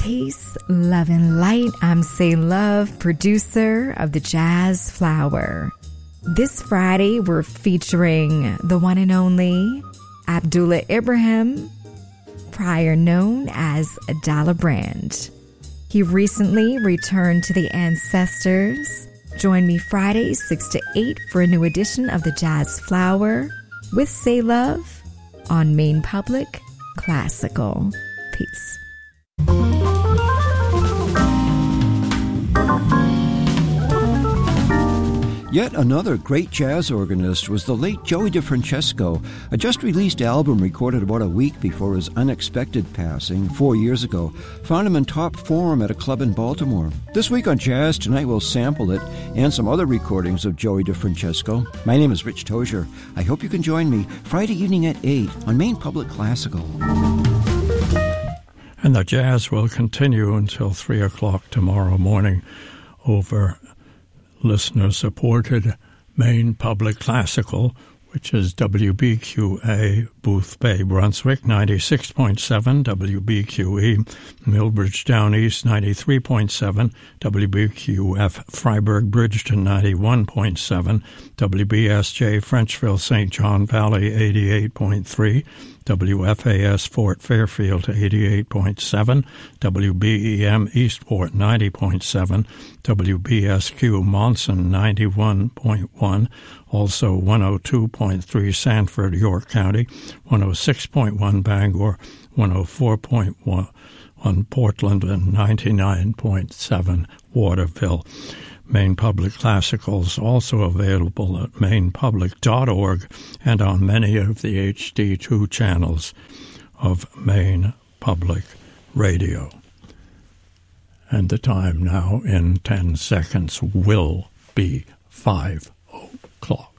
Peace, love, and light. I'm Say Love, producer of the Jazz Flower. This Friday, we're featuring the one and only Abdullah Ibrahim, prior known as Dollar Brand. He recently returned to the Ancestors. Join me Friday, 6 to 8 for a new edition of the Jazz Flower with Say Love on Maine Public Classical. Peace. Yet another great jazz organist was the late Joey DeFrancesco, a just-released album recorded about a week before his unexpected passing 4 years ago found him in top form at a club in Baltimore. This week on Jazz Tonight we'll sample it and some other recordings of Joey DeFrancesco. My name is Rich Tozier. I hope you can join me Friday evening at 8 on Maine Public Classical. And the jazz will continue until 3 o'clock tomorrow morning over listener-supported Maine Public Classical, which is WBQA, Boothbay, Brunswick, 96.7, WBQE, Millbridge Down East, 93.7, WBQF, Freiburg, Bridgeton, 91.7, WBSJ, Frenchville, St. John Valley, 88.3, WFAS Fort Fairfield 88.7, WBEM Eastport 90.7, WBSQ Monson 91.1, also 102.3 Sanford, York County, 106.1 Bangor, 104.1 Portland, and 99.7 Waterville. Maine Public Classicals also available at mainepublic.org and on many of the HD2 channels of Maine Public Radio. And the time now in 10 seconds will be 5 o'clock.